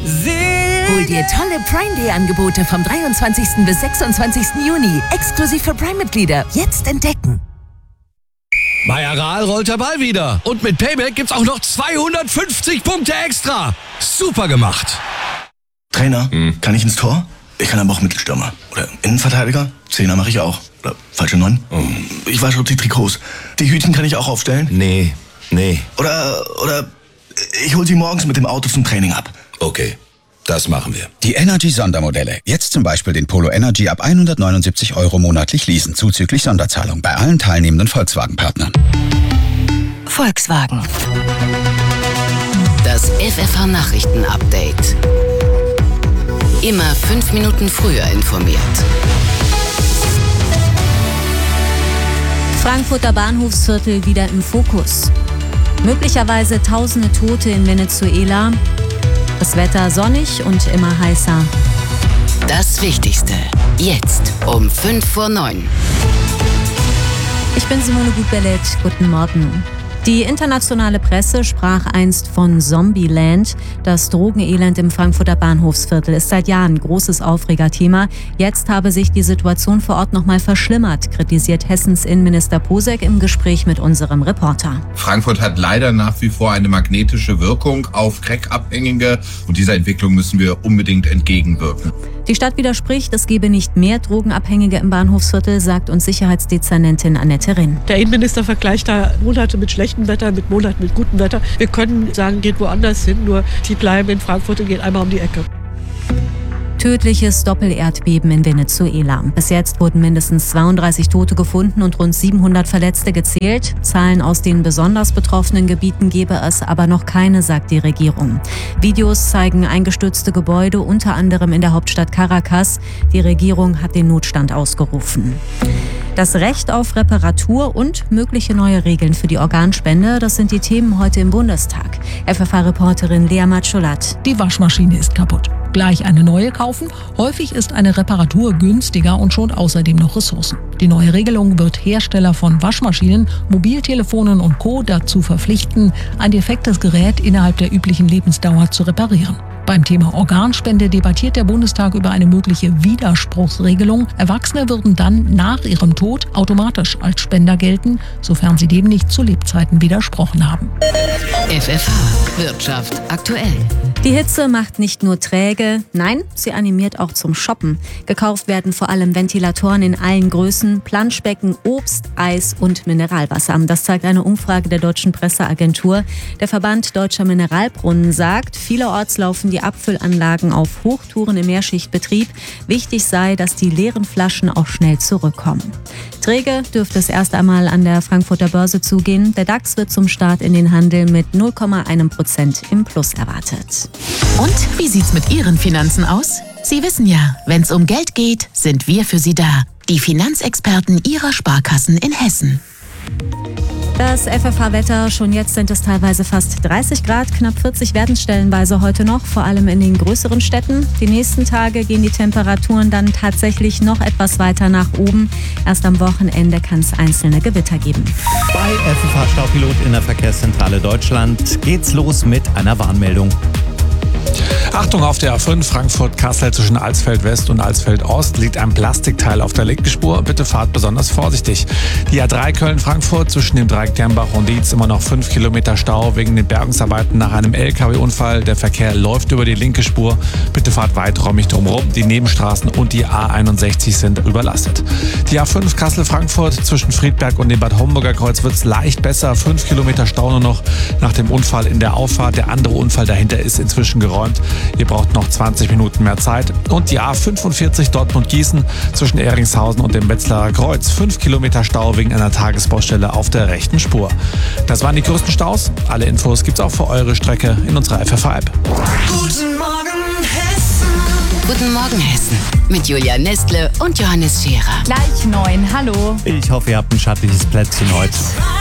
Hol dir tolle Prime Day Angebote vom 23. bis 26. Juni. Exklusiv für Prime-Mitglieder. Jetzt entdecken. Bei Aral rollt der Ball wieder. Und mit Payback gibt's auch noch 250 Punkte extra. Super gemacht. Trainer, kann ich ins Tor? Ich kann aber auch Mittelstürmer. Oder Innenverteidiger? Zehner mache ich auch. Oder falsche 9? Ich wasche auch die Trikots. Die Hütchen kann ich auch aufstellen? Nee. Oder ich hol sie morgens mit dem Auto zum Training ab. Okay, das machen wir. Die Energy-Sondermodelle. Jetzt zum Beispiel den Polo Energy ab 179 € monatlich leasen, zuzüglich Sonderzahlung bei allen teilnehmenden Volkswagen-Partnern. Volkswagen. Das FFH-Nachrichten-Update. Immer 5 Minuten früher informiert. Frankfurter Bahnhofsviertel wieder im Fokus. Möglicherweise tausende Tote in Venezuela. Das Wetter sonnig und immer heißer. Das Wichtigste. Jetzt um 8:55. Ich bin Simone Gutbellet. Guten Morgen. Die internationale Presse sprach einst von Zombieland. Das Drogenelend im Frankfurter Bahnhofsviertel ist seit Jahren großes Aufregerthema. Jetzt habe sich die Situation vor Ort nochmal verschlimmert, kritisiert Hessens Innenminister Posek im Gespräch mit unserem Reporter. Frankfurt hat leider nach wie vor eine magnetische Wirkung auf Crack-Abhängige und dieser Entwicklung müssen wir unbedingt entgegenwirken. Die Stadt widerspricht, es gebe nicht mehr Drogenabhängige im Bahnhofsviertel, sagt uns Sicherheitsdezernentin Annette Rinn. Der Innenminister vergleicht da Monate mit schlechtem Wetter mit Monaten mit gutem Wetter. Wir können sagen, geht woanders hin, nur die bleiben in Frankfurt und gehen einmal um die Ecke. Tödliches Doppelerdbeben in Venezuela. Bis jetzt wurden mindestens 32 Tote gefunden und rund 700 Verletzte gezählt. Zahlen aus den besonders betroffenen Gebieten gebe es aber noch keine, sagt die Regierung. Videos zeigen eingestürzte Gebäude, unter anderem in der Hauptstadt Caracas. Die Regierung hat den Notstand ausgerufen. Das Recht auf Reparatur und mögliche neue Regeln für die Organspende, das sind die Themen heute im Bundestag. FFH-Reporterin Lea Matscholat. Die Waschmaschine ist kaputt. Gleich eine neue kaufen? Häufig ist eine Reparatur günstiger und schont außerdem noch Ressourcen. Die neue Regelung wird Hersteller von Waschmaschinen, Mobiltelefonen und Co. dazu verpflichten, ein defektes Gerät innerhalb der üblichen Lebensdauer zu reparieren. Beim Thema Organspende debattiert der Bundestag über eine mögliche Widerspruchsregelung. Erwachsene würden dann nach ihrem Tod automatisch als Spender gelten, sofern sie dem nicht zu Lebzeiten widersprochen haben. FFH Wirtschaft aktuell. Die Hitze macht nicht nur träge, nein, sie animiert auch zum Shoppen. Gekauft werden vor allem Ventilatoren in allen Größen, Planschbecken, Obst, Eis und Mineralwasser. Das zeigt eine Umfrage der Deutschen Presseagentur. Der Verband Deutscher Mineralbrunnen sagt, vielerorts laufen die Abfüllanlagen auf Hochtouren im Mehrschichtbetrieb. Wichtig sei, dass die leeren Flaschen auch schnell zurückkommen. Träge dürfte es erst einmal an der Frankfurter Börse zugehen. Der DAX wird zum Start in den Handel mit 0,1% im Plus erwartet. Und wie sieht's mit Ihren Finanzen aus? Sie wissen ja, wenn's um Geld geht, sind wir für Sie da. Die Finanzexperten Ihrer Sparkassen in Hessen. Das FFH-Wetter, schon jetzt sind es teilweise fast 30 Grad, knapp 40 werden es stellenweise heute noch, vor allem in den größeren Städten. Die nächsten Tage gehen die Temperaturen dann tatsächlich noch etwas weiter nach oben. Erst am Wochenende kann es einzelne Gewitter geben. Bei FFH-Staupilot in der Verkehrszentrale Deutschland geht's los mit einer Warnmeldung. Achtung, auf der A5 Frankfurt-Kassel zwischen Alsfeld-West und Alsfeld-Ost liegt ein Plastikteil auf der linken Spur. Bitte fahrt besonders vorsichtig. Die A3 Köln-Frankfurt zwischen dem Dreieck Dernbach und Dietz immer noch 5 Kilometer Stau wegen den Bergungsarbeiten nach einem LKW-Unfall. Der Verkehr läuft über die linke Spur. Bitte fahrt weiträumig drumherum. Die Nebenstraßen und die A61 sind überlastet. Die A5 Kassel-Frankfurt zwischen Friedberg und dem Bad Homburger Kreuz wird es leicht besser. 5 Kilometer Stau nur noch nach dem Unfall in der Auffahrt. Der andere Unfall dahinter ist inzwischen geräumt. Ihr braucht noch 20 Minuten mehr Zeit. Und die A45 Dortmund-Gießen zwischen Ehringshausen und dem Wetzlarer Kreuz. 5 Kilometer Stau wegen einer Tagesbaustelle auf der rechten Spur. Das waren die größten Staus. Alle Infos gibt's auch für eure Strecke in unserer FFH-App. Guten Morgen Hessen. Guten Morgen Hessen mit Julia Nestle und Johannes Scherer. Gleich 9, hallo. Ich hoffe, ihr habt ein schattliches Plätzchen heute.